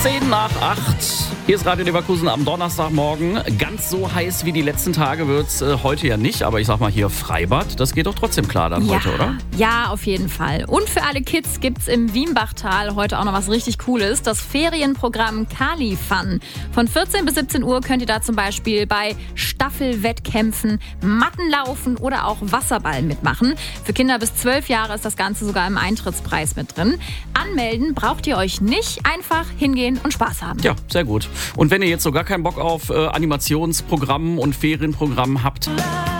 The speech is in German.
7:10. Hier ist Radio Leverkusen am Donnerstagmorgen. Ganz so heiß wie die letzten Tage wird's heute ja nicht. Aber ich sag mal hier Freibad, das geht doch trotzdem klar dann heute, oder? Ja, auf jeden Fall. Und für alle Kids gibt's im Wienbachtal heute auch noch was richtig Cooles. Das Ferienprogramm Kali Fun. Von 14 bis 17 Uhr könnt ihr da zum Beispiel bei Staffelwettkämpfen, Mattenlaufen oder auch Wasserball mitmachen. Für Kinder bis 12 Jahre ist das Ganze sogar im Eintrittspreis mit drin. Anmelden braucht ihr euch nicht. Einfach hingehen und Spaß haben. Ja, sehr gut. Und wenn ihr jetzt so gar keinen Bock auf Animationsprogrammen und Ferienprogrammen habt,